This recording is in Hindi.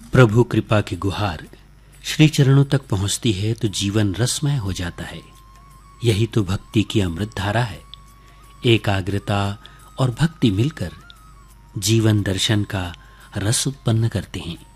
प्रभु कृपा की गुहार श्री चरणों तक पहुंचती है तो जीवन रसमय हो जाता है। यही तो भक्ति की अमृत धारा है। एकाग्रता और भक्ति मिलकर जीवन दर्शन का रस उत्पन्न करते हैं।